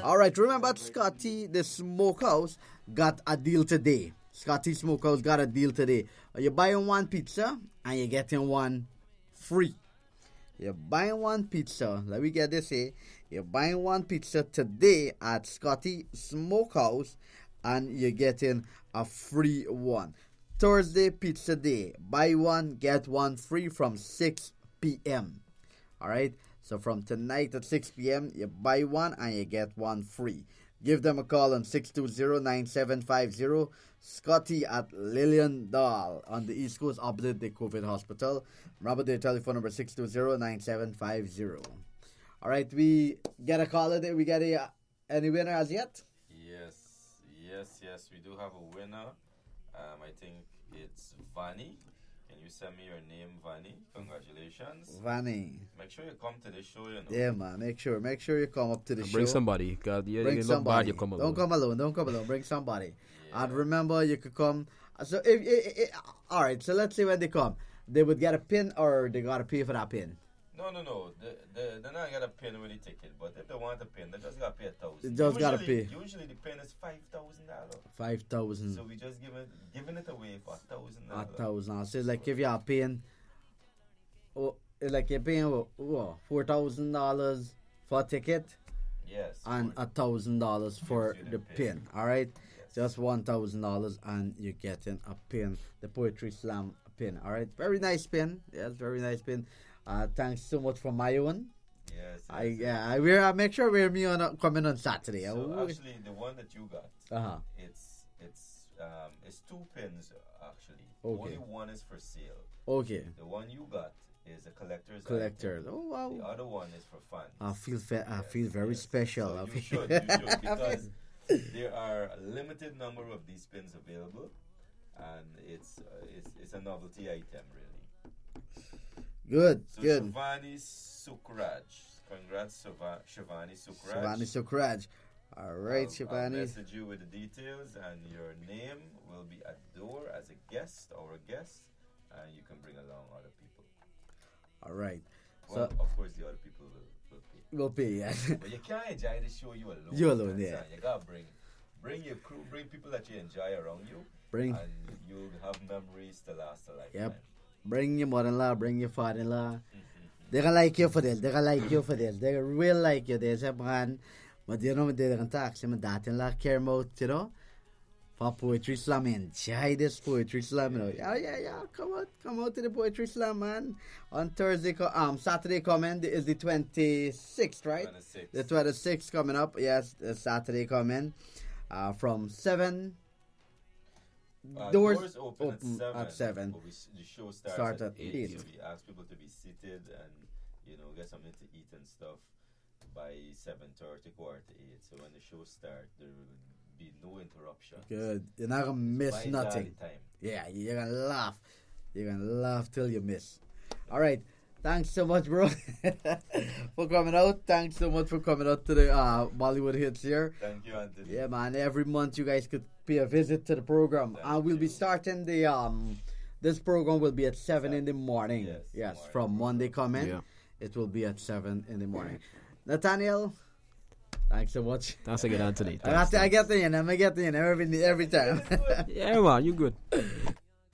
All right, remember Scotty, the Smokehouse, got a deal today. Scotty Smokehouse got a deal today. You're buying one pizza and you're getting one free. You're buying one pizza. Let me get this here. You're buying one pizza today at Scotty Smokehouse and you're getting a free one. Thursday Pizza Day. Buy one, get one free from 6 p.m. All right? So from tonight at 6 p.m., you buy one and you get one free. Give them a call on 620-9750. Scotty at Lillian-Dahl on the East Coast opposite the COVID hospital. Remember their telephone number 620-9750. All right, we get a caller there. We get any winner as yet? Yes. We do have a winner. I think it's Vanny. Can you send me your name, Vanny? Congratulations. Vanny. Make sure you come to the show, you know. Yeah, man. Make sure you come up to the show. Bring somebody. God, Bring somebody. You come alone. Don't come alone. Bring somebody. Yeah. And remember, you could come. So all right. So let's say when they come, they would get a pin or they gotta pay for that pin. No. They're not gonna pin with the ticket, but if they want a pin, they just gotta pay $1,000. They just gotta pay. Usually the pin is $5,000. $5,000. So we just giving it away for $1,000. $1,000. So it's like if you are paying, you're paying $4,000 for a ticket. Yes. And $1,000 for the pin. All right. Yes. Just $1,000 and you're getting a pin, the Poetry Slam pin. All right. Very nice pin. Yes, very nice pin. Thanks so much for my own. Yes. I make sure we're coming on Saturday. So actually, the one that you got, it's two pins actually. Okay. Only one is for sale. Okay. The one you got is a collector's item. Oh wow. The other one is for fun. I feel very special. So you should because there are a limited number of these pins available, and it's a novelty item really. Good. Shivani Sukraj. Congrats, Shivani Sukraj. Shivani Sukraj. All right, Shivani. I'll message you with the details, and your name will be at the door as a guest or a guest, and you can bring along other people. All right. Well, so, of course, the other people will pay. Will pay, yes. But you can't enjoy the show you alone. You alone, yeah. You gotta bring your crew, bring people that you enjoy around you, and you'll have memories to last a lifetime. Yep. Bring your mother-in-law, bring your father-in-law. They're gonna like you for this. They will like you. They say, man, but you know, they're gonna talk to my dad-in-law, care about, you know, for Poetry Slam. Enjoy this Poetry Slam, you know. Yeah. Come out to the Poetry Slam, man. On Thursday, Saturday coming is the 26th, right? 26th. The 26th coming up. Yes, the Saturday from 7. Doors open at 7. But the show starts at 8. So we ask people to be seated and, you know, get something to eat and stuff by 7:30, 7:45. So when the show starts, there will be no interruption. Good. You're not going to miss nothing. Yeah, you're going to laugh. You're going to laugh till you miss. All right. Thanks so much, bro, for coming out. Thanks so much for coming out to the Bollywood Hits here. Thank you, Anthony. Yeah, man. Every month you guys could pay a visit to the program. We'll be starting the this program will be at 7 in the morning. Yes, from Monday coming. Yeah. It will be at 7 in the morning. Nathaniel, thanks so much. Thanks again, Anthony. I get the end. I'm getting every time. Yeah, man, you good.